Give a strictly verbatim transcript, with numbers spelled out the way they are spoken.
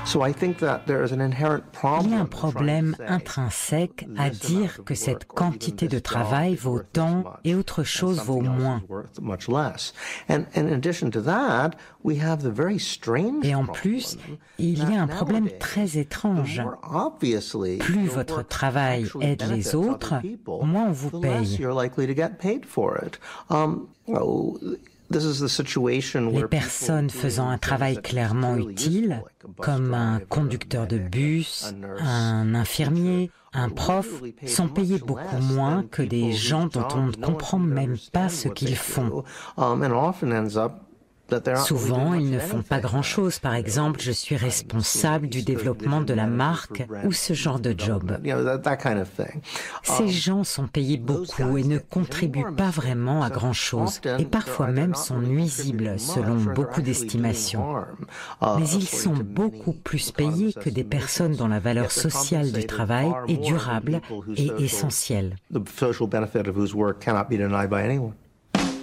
Il y a un problème intrinsèque à dire que cette quantité de travail vaut tant et autre chose vaut moins. Et en plus, il y a un problème très étrange. Plus votre travail aide les autres, moins on vous paye. Les personnes faisant un travail clairement utile, comme un conducteur de bus, un infirmier, un prof, sont payés beaucoup moins que des gens dont on ne comprend même pas ce qu'ils font. Souvent, ils ne font pas grand-chose. Par exemple, je suis responsable du développement de la marque ou ce genre de job. Ces gens sont payés beaucoup et ne contribuent pas vraiment à grand-chose et parfois même sont nuisibles selon beaucoup d'estimations. Mais ils sont beaucoup plus payés que des personnes dont la valeur sociale du travail est durable et essentielle.